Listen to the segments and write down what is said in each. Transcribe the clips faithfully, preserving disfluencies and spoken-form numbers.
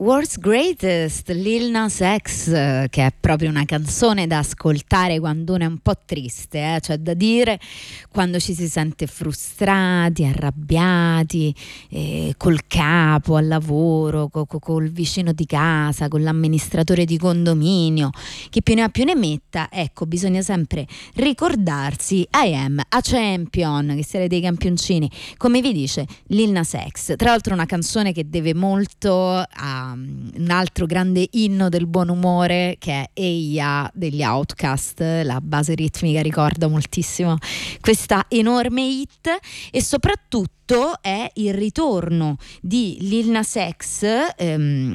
World's Greatest, Lil Nas X, che è proprio una canzone da ascoltare quando uno è un po' triste, eh? Cioè da dire quando ci si sente frustrati, arrabbiati, eh, col capo al lavoro, co- co- col vicino di casa, con l'amministratore di condominio, chi più ne ha più ne metta. Ecco, bisogna sempre ricordarsi I am a champion, che siete dei campioncini, come vi dice Lil Nas X. Tra l'altro una canzone che deve molto a un altro grande inno del buon umore, che è Hey Ya degli Outkast. La base ritmica ricorda moltissimo questa enorme hit, e soprattutto è il ritorno di Lil Nas X, ehm,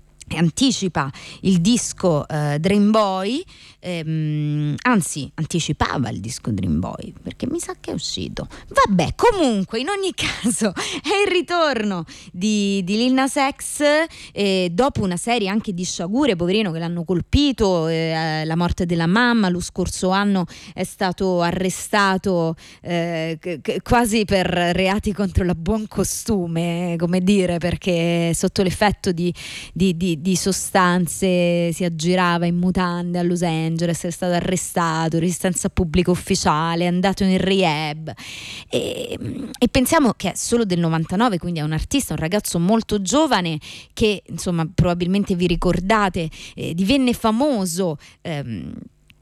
anticipa il disco uh, Dream Boy, ehm, anzi anticipava il disco Dream Boy, perché mi sa che è uscito. Vabbè, comunque in ogni caso è il ritorno di, di Lil Nas X, eh, dopo una serie anche di sciagure, poverino, che l'hanno colpito, eh, la morte della mamma. Lo scorso anno è stato arrestato eh, c- c- quasi per reati contro la buon costume, come dire, perché sotto l'effetto di, di, di di sostanze si aggirava in mutande a Los Angeles, è stato arrestato, resistenza pubblica ufficiale, è andato in rehab, e, e pensiamo che è solo del novantanove, quindi è un artista, un ragazzo molto giovane che, insomma, probabilmente vi ricordate, eh, divenne famoso ehm,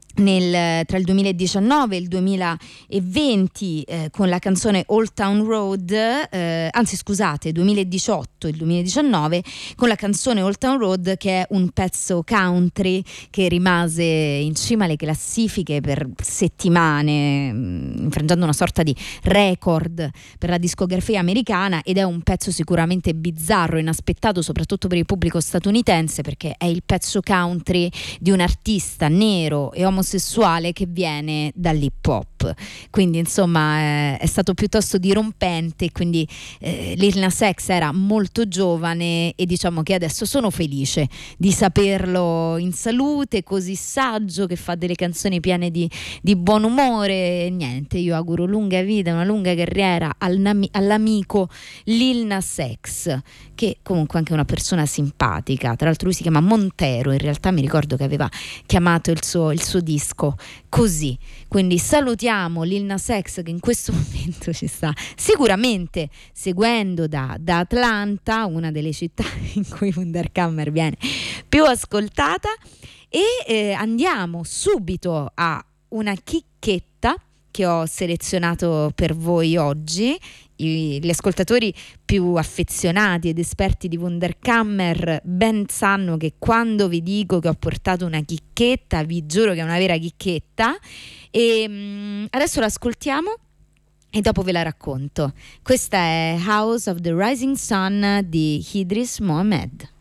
Nel, tra il duemiladiciannove e il duemilaventi eh, con la canzone Old Town Road, eh, anzi scusate, duemiladiciotto e il duemiladiciannove con la canzone Old Town Road, che è un pezzo country che rimase in cima alle classifiche per settimane, mh, infrangendo una sorta di record per la discografia americana, ed è un pezzo sicuramente bizzarro, inaspettato soprattutto per il pubblico statunitense, perché è il pezzo country di un artista nero e omosessuale che viene dall'hip hop, quindi insomma eh, è stato piuttosto dirompente. Quindi eh, Lil Nas X era molto giovane, e diciamo che adesso sono felice di saperlo in salute, così saggio, che fa delle canzoni piene di, di buon umore. E niente, io auguro lunga vita, una lunga carriera al nami- all'amico Lil Nas X, che comunque è anche una persona simpatica. Tra l'altro lui si chiama Montero, in realtà mi ricordo che aveva chiamato il suo, il suo disco così. Quindi salutiamo Lil Nas X, che in questo momento ci sta sicuramente seguendo da, da Atlanta, una delle città in cui Wunderkammer viene più ascoltata, e eh, andiamo subito a una chicchetta che ho selezionato per voi oggi. I, gli ascoltatori più affezionati ed esperti di Wunderkammer ben sanno che quando vi dico che ho portato una chicchetta, vi giuro che è una vera chicchetta, e mh, adesso l'ascoltiamo e dopo ve la racconto. Questa è House of the Rising Sun di Idris Mohamed.